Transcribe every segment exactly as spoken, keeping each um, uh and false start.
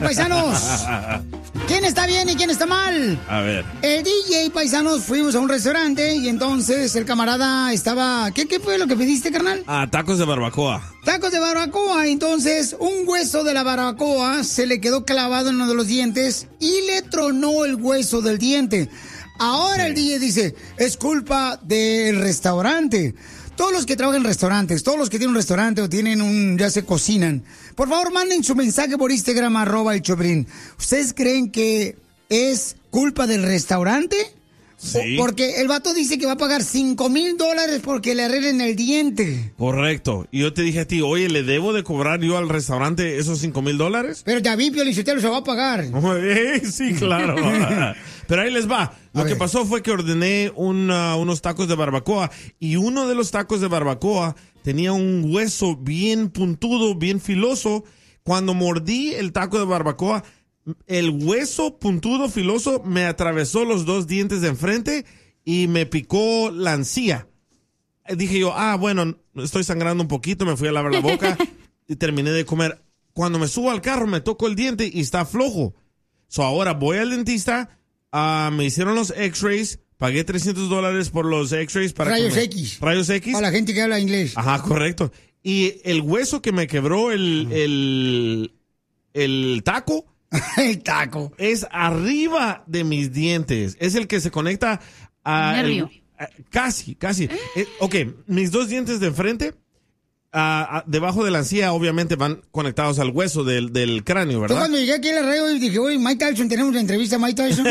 paisanos. ¿Quién está bien y quién está mal? A ver. El D J, paisanos, fuimos a un restaurante y entonces el camarada estaba... ¿Qué, qué fue lo que pediste, carnal? Ah, tacos de barbacoa. Tacos de barbacoa. Entonces, un hueso de la barbacoa se le quedó clavado en uno de los dientes y le tronó el hueso del diente. Ahora sí. El D J dice, es culpa del restaurante. Todos los que trabajan en restaurantes, todos los que tienen un restaurante o tienen un, ya se cocinan, por favor manden su mensaje por Instagram, arroba el Choprín. ¿Ustedes creen que es culpa del restaurante? Sí. Porque el vato dice que va a pagar cinco mil dólares porque le arreglen el diente. Correcto. Y yo te dije a ti, oye, ¿le debo de cobrar yo al restaurante esos cinco mil dólares? Pero David Piolichotelo se va a pagar. Sí, claro. Pero ahí les va. Lo que pasó fue que ordené una, unos tacos de barbacoa y uno de los tacos de barbacoa tenía un hueso bien puntudo, bien filoso. Cuando mordí el taco de barbacoa, el hueso puntudo, filoso, me atravesó los dos dientes de enfrente y me picó la encía. Dije yo, ah, bueno, estoy sangrando un poquito, me fui a lavar la boca y terminé de comer. Cuando me subo al carro, me toco el diente y está flojo. So ahora voy al dentista, uh, me hicieron los x-rays, pagué trescientos dólares por los x-rays. Para Rayos me... X. Rayos X. Para la gente que habla inglés. Ajá, correcto. Y el hueso que me quebró el, el, el taco... El taco. Es arriba de mis dientes. Es el que se conecta a... Nervio. El, a casi, casi. Eh, ok, mis dos dientes de enfrente, a, a, debajo de la encía, obviamente van conectados al hueso del, del cráneo, ¿verdad? Yo cuando llegué aquí a la radio y dije, oye, Mike Tyson, tenemos una entrevista a Mike Tyson.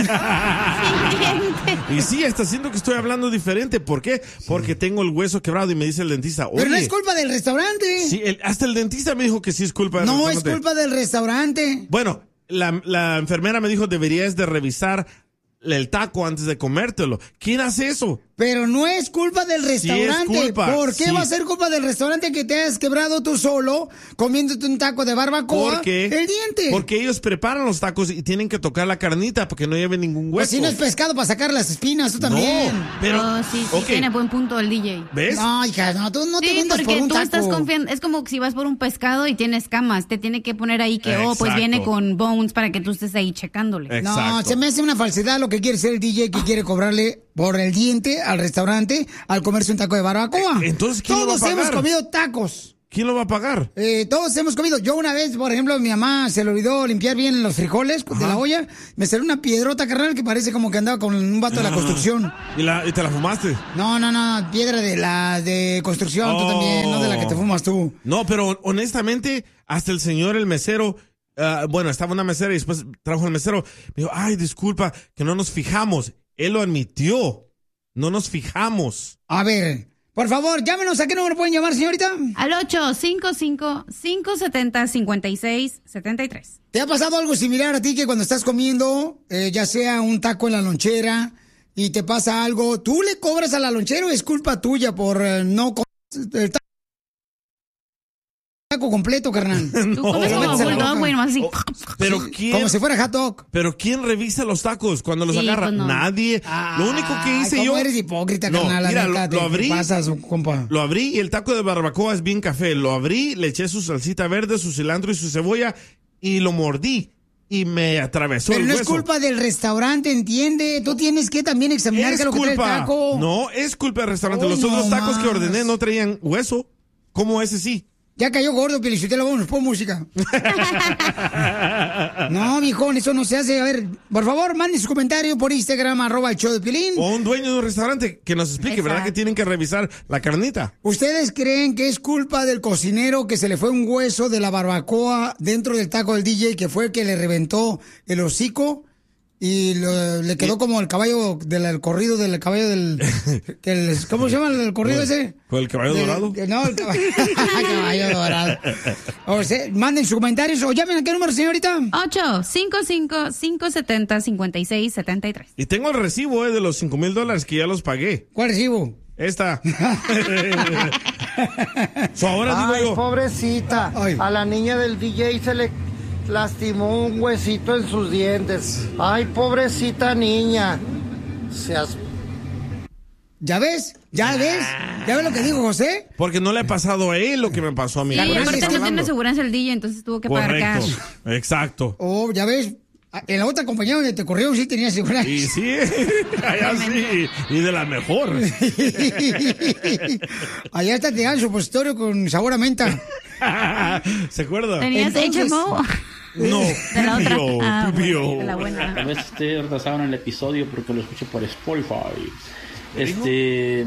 Y sí, está haciendo que estoy hablando diferente. ¿Por qué? Porque tengo el hueso quebrado y me dice el dentista, oye... Pero no es culpa del restaurante. Sí, el, hasta el dentista me dijo que sí es culpa del no, restaurante. No, es culpa del restaurante. Bueno... La, la enfermera me dijo, deberías de revisar el taco antes de comértelo. ¿Quién hace eso? Pero no es culpa del restaurante. Sí es culpa. ¿Por qué sí. va a ser culpa del restaurante que te hayas quebrado tú solo comiéndote un taco de barbacoa? Porque, el diente. Porque ellos preparan los tacos y tienen que tocar la carnita porque no lleve ningún hueso. Pues si no es pescado para sacar las espinas, tú también. No, pero... Oh, sí, sí, okay. Tiene buen punto el D J. ¿Ves? No, hija, no, tú no te sí, vendas porque por un tú taco. estás confiando. Es como si vas por un pescado y tienes camas. Te tiene que poner ahí que, Exacto. oh, pues viene con bones para que tú estés ahí checándole. Exacto. No, se me hace una falsedad lo que quiere ser el D J que quiere cobrarle por el diente al restaurante al comerse un taco de barbacoa. Entonces, ¿quién Todos lo va a pagar? hemos comido tacos. ¿Quién lo va a pagar? Eh, todos hemos comido. Yo una vez, por ejemplo, mi mamá se le olvidó limpiar bien los frijoles Ajá. de la olla. Me salió una piedrota, carnal, que parece como que andaba con un vato ah. de la construcción. ¿Y, la, ¿Y te la fumaste? No, no, no. Piedra de la de construcción, oh. tú también, no de la que te fumas tú. No, pero honestamente, hasta el señor, el mesero... Uh, bueno, estaba una mesera y después trajo el mesero. Me dijo, ay, disculpa, que no nos fijamos. Él lo admitió. No nos fijamos. A ver, por favor, llámenos. ¿A qué número pueden llamar, señorita? Al ocho cinco cinco, cinco siete cero, cinco seis siete tres. ¿Te ha pasado algo similar a ti que cuando estás comiendo, eh, ya sea un taco en la lonchera, y te pasa algo, tú le cobras a la lonchera o es culpa tuya por eh, no comer el taco? Taco completo, carnal. No. Tú comes como bulldog, güey, así. Oh, pero sí, quién, como si fuera hot dog. Pero ¿quién revisa los tacos cuando los sí, agarra? Pues no. Nadie. Ah, lo único que hice ¿cómo yo... eres hipócrita, no, carnal? Mira, neta, lo, lo abrí. ¿Qué pasa, su compa? Lo abrí y el taco de barbacoa es bien café. Lo abrí, le eché su salsita verde, su cilantro y su cebolla y lo mordí. Y me atravesó Pero el no hueso. es culpa del restaurante, ¿entiende? Tú tienes que también examinar es qué es lo que trae el culpa. taco. No, es culpa del restaurante. Oh, Los no otros tacos más. que ordené no traían hueso. ¿Cómo ese sí? Ya cayó gordo, Pielichotelo, vamos, pon música. No, viejón, eso no se hace. A ver, por favor, mande su comentario por Instagram, arroba el show de Piolín. O un dueño de un restaurante que nos explique, Exacto. ¿verdad? Que tienen que revisar la carnita. ¿Ustedes creen que es culpa del cocinero que se le fue un hueso de la barbacoa dentro del taco del D J, que fue el que le reventó el hocico? Y lo, le quedó como el caballo del el corrido del caballo del... Que el, ¿cómo se llama el corrido ese? ¿Fue el caballo Del- dorado? que no, el caballo, caballo dorado. O sea, manden sus comentarios o llamen a qué número, señorita. ocho cinco cinco, cinco siete cero, cinco seis siete tres. Y tengo el recibo eh, de los cinco mil dólares que ya los pagué. ¿Cuál recibo? Esta. So, ahora Ay, digo yo... pobrecita. Ay. A la niña del D J se le lastimó un huesito en sus dientes. Ay, pobrecita niña. Seas... ¿Ya ves? ¿Ya ves? ¿Ya ves lo que dijo José? Porque no le ha pasado a él lo que me pasó a mí. Sí, aparte no tiene aseguranza el D J, entonces tuvo que Correcto. pagar cash. Exacto. Oh, ya ves. En la otra compañía donde te corrieron sí tenía aseguranza. Y sí, allá sí. Y de la mejor. Allá está te dan supositorio con sabor a menta. ¿Se acuerda? ¿Tenías H M O? No, de la otra. pipio, Ah, pipio. bueno, de la buena. Tal vez esté retrasado en el episodio porque lo escucho por Spotify. Este,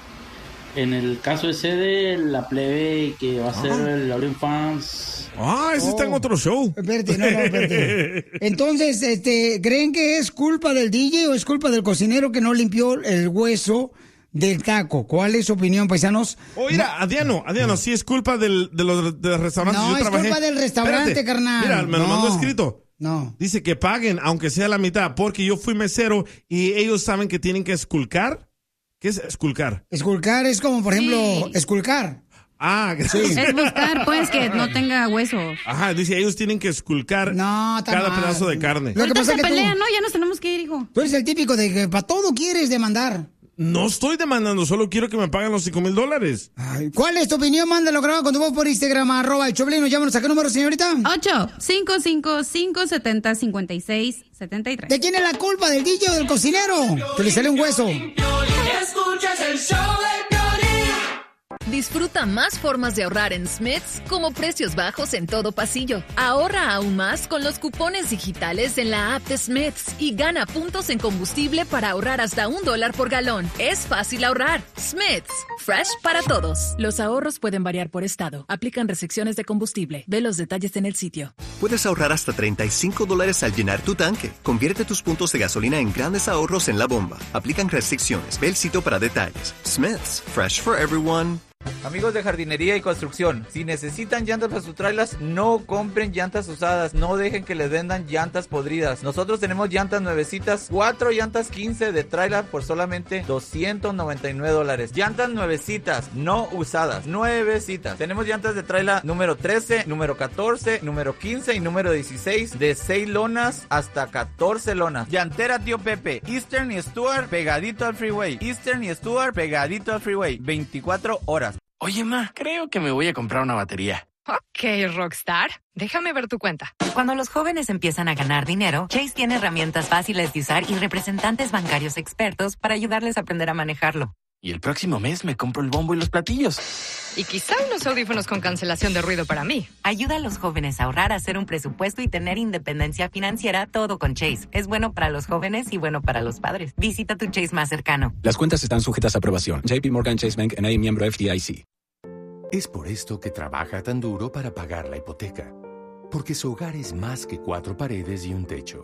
en el caso ese de la plebe que va a ser Ajá. el Lauren Fans. Ah, ese oh. está en otro show. Espérate, no, no, espérate. Entonces, este, ¿creen que es culpa del D J o es culpa del cocinero que no limpió el hueso del taco? ¿Cuál es su opinión, paisanos? Oh, mira, Adriano, Adriano, sí es culpa del, de los de los restaurantes. No, Yo es trabajé. culpa del restaurante, Espérate, carnal. Mira, me lo no. mandó escrito. No. Dice que paguen, aunque sea la mitad, porque yo fui mesero y ellos saben que tienen que esculcar. ¿Qué es esculcar? Esculcar es como, por ejemplo, Sí. esculcar. Ah, Sí. Es buscar, pues, que no tenga huesos. Ajá, dice, ellos tienen que esculcar No, está cada mal. pedazo de carne. Lo que Ahorita pasa se es que pelean, tú, ¿no? Ya nos tenemos que ir, hijo. tú eres el típico de que para todo quieres demandar. No estoy demandando, solo quiero que me paguen los cinco mil dólares. Ay, ¿cuál es tu opinión? Mándalo grabado con tu voz por Instagram, arroba el Choplino. Llámanos a qué número, señorita. ocho cinco cinco, cinco siete cero, cinco seis siete tres. ¿De quién es la culpa? ¿Del D J o del cocinero? Que le sale un hueso. Escuchas el show de Piolín. Disfruta más formas de ahorrar en Smith's, como precios bajos en todo pasillo. Ahorra aún más con los cupones digitales en la app de Smith's y gana puntos en combustible para ahorrar hasta un dólar por galón. Es fácil ahorrar. Smith's, fresh para todos. Los ahorros pueden variar por estado. Aplican restricciones de combustible. Ve los detalles en el sitio. Puedes ahorrar hasta treinta y cinco dólares al llenar tu tanque. Convierte tus puntos de gasolina en grandes ahorros en la bomba. Aplican restricciones. Ve el sitio para detalles. Smith's, fresh for everyone. Amigos de jardinería y construcción, si necesitan llantas para sus trailers, no compren llantas usadas, no dejen que les vendan llantas podridas. Nosotros tenemos llantas nuevecitas, cuatro llantas quince de trailer por solamente doscientos noventa y nueve dólares. Llantas nuevecitas, no usadas, nuevecitas. Tenemos llantas de trailer número trece, número catorce, número quince y número dieciséis, de seis lonas hasta catorce lonas. Llantera Tío Pepe, Eastern y Stuart pegadito al freeway. Eastern y Stuart pegadito al freeway, veinticuatro horas. Oye, ma, creo que me voy a comprar una batería. Ok, Rockstar, déjame ver tu cuenta. Cuando los jóvenes empiezan a ganar dinero, Chase tiene herramientas fáciles de usar y representantes bancarios expertos para ayudarles a aprender a manejarlo. Y el próximo mes me compro el bombo y los platillos. Y quizá unos audífonos con cancelación de ruido para mí. Ayuda a los jóvenes a ahorrar, a hacer un presupuesto y tener independencia financiera, todo con Chase. Es bueno para los jóvenes y bueno para los padres. Visita tu Chase más cercano. Las cuentas están sujetas a aprobación. J P Morgan Chase Bank N A, miembro F D I C. Es por esto que trabaja tan duro para pagar la hipoteca. Porque su hogar es más que cuatro paredes y un techo.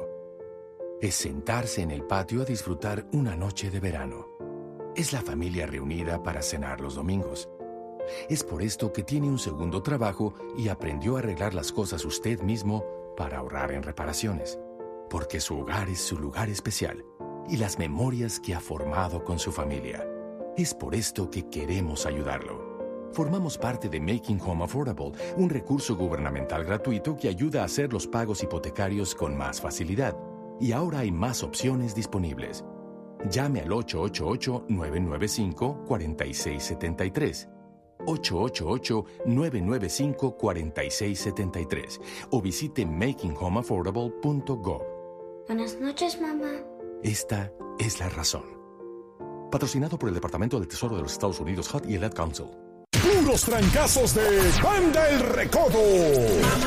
Es sentarse en el patio a disfrutar una noche de verano. Es la familia reunida para cenar los domingos. Es por esto que tiene un segundo trabajo y aprendió a arreglar las cosas usted mismo para ahorrar en reparaciones. Porque su hogar es su lugar especial y las memorias que ha formado con su familia. Es por esto que queremos ayudarlo. Formamos parte de Making Home Affordable, un recurso gubernamental gratuito que ayuda a hacer los pagos hipotecarios con más facilidad. Y ahora hay más opciones disponibles. Llame al ocho ocho ocho, nueve nueve cinco, cuatro seis siete tres. ocho ocho ocho, nueve nueve cinco, cuatro seis siete tres o visite making home affordable punto gov. Buenas noches, mamá. Esta es la razón. Patrocinado por el Departamento del Tesoro de los Estados Unidos, H U D y el Ad Council. Puros trancazos de Banda El Recodo.